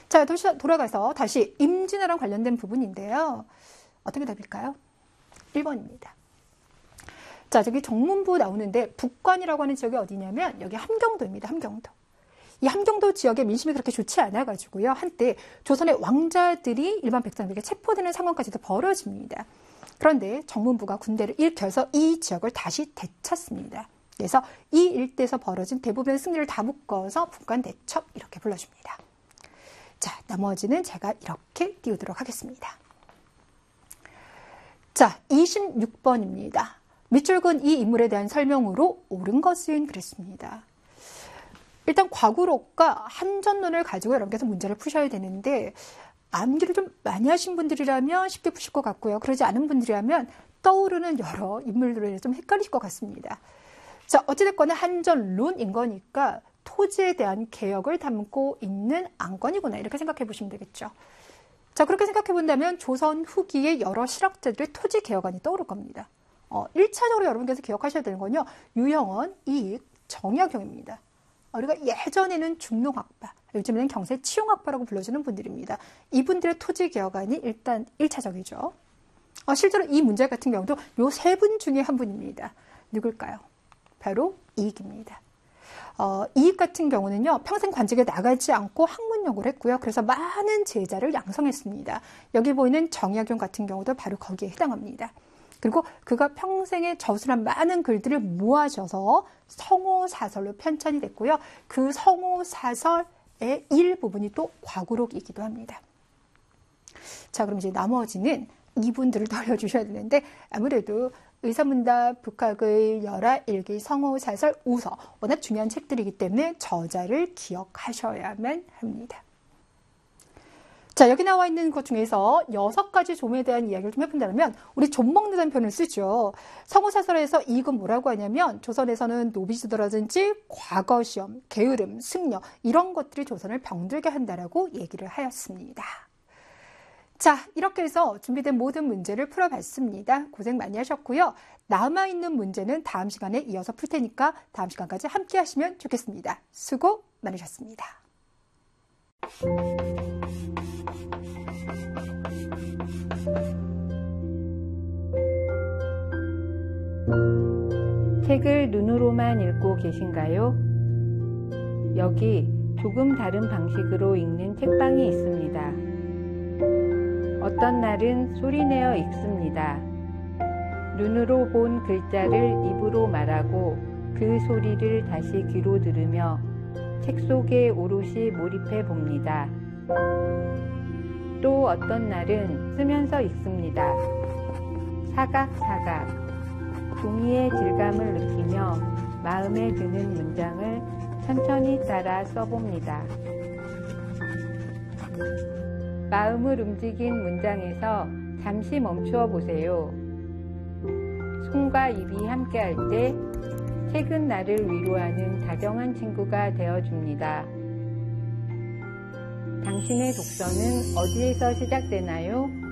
자, 돌아가서 다시 임진왜란 관련된 부분인데요. 어떻게 답일까요? 1번입니다. 자, 저기 정문부 나오는데 북관이라고 하는 지역이 어디냐면 여기 함경도입니다. 함경도. 이 함경도 지역의 민심이 그렇게 좋지 않아가지고요. 한때 조선의 왕자들이 일반 백성들에게 체포되는 상황까지도 벌어집니다. 그런데 정문부가 군대를 일으켜서 이 지역을 다시 되찾습니다. 그래서 이 일대에서 벌어진 대부분의 승리를 다 묶어서 북관대첩 이렇게 불러줍니다. 자, 나머지는 제가 이렇게 띄우도록 하겠습니다. 자, 26번입니다. 밑줄근 이 인물에 대한 설명으로 옳은 것은 그랬습니다. 일단 과구록과 한전론을 가지고 여러분께서 문제를 푸셔야 되는데 암기를 좀 많이 하신 분들이라면 쉽게 푸실 것 같고요. 그러지 않은 분들이라면 떠오르는 여러 인물들을 좀 헷갈리실 것 같습니다. 자, 어찌됐거나 한전론인 거니까 토지에 대한 개혁을 담고 있는 안건이구나 이렇게 생각해 보시면 되겠죠. 자, 그렇게 생각해 본다면 조선 후기의 여러 실학자들의 토지 개혁안이 떠오를 겁니다. 1차적으로 여러분께서 기억하셔야 되는 건요. 유형원, 이익, 정약용입니다. 우리가 예전에는 중농학파, 요즘에는 경세 치용학파라고 불러주는 분들입니다. 이분들의 토지 개혁안이 일단 1차적이죠. 실제로 이 문제 같은 경우도 요 세 분 중에 한 분입니다. 누굴까요? 바로 이익입니다. 이익 같은 경우는요, 평생 관직에 나가지 않고 학문 연구를 했고요. 그래서 많은 제자를 양성했습니다. 여기 보이는 정약용 같은 경우도 바로 거기에 해당합니다. 그리고 그가 평생에 저술한 많은 글들을 모아져서 성호사설로 편찬이 됐고요. 그 성호사설의 일부분이 또 과구록이기도 합니다. 자, 그럼 이제 나머지는 이분들을 돌려주셔야 되는데 아무래도 의사문답, 북학의 열화, 일기, 성호사설, 우서 워낙 중요한 책들이기 때문에 저자를 기억하셔야만 합니다. 자, 여기 나와 있는 것 중에서 6가지 좀에 대한 이야기를 좀 해본다면 우리 좀 먹는다는 표현을 쓰죠. 성호사설에서 이익은 뭐라고 하냐면 조선에서는 노비지도라든지 과거시험, 게으름, 승려 이런 것들이 조선을 병들게 한다라고 얘기를 하였습니다. 자, 이렇게 해서 준비된 모든 문제를 풀어봤습니다. 고생 많이 하셨고요. 남아있는 문제는 다음 시간에 이어서 풀 테니까 다음 시간까지 함께 하시면 좋겠습니다. 수고 많으셨습니다. 책을 눈으로만 읽고 계신가요? 여기 조금 다른 방식으로 읽는 책방이 있습니다. 어떤 날은 소리내어 읽습니다. 눈으로 본 글자를 입으로 말하고 그 소리를 다시 귀로 들으며 책 속에 오롯이 몰입해 봅니다. 또 어떤 날은 쓰면서 읽습니다. 사각사각 종이의 질감을 느끼며 마음에 드는 문장을 천천히 따라 써봅니다. 마음을 움직인 문장에서 잠시 멈추어 보세요. 손과 입이 함께할 때 책은 나를 위로하는 다정한 친구가 되어줍니다. 당신의 독서는 어디에서 시작되나요?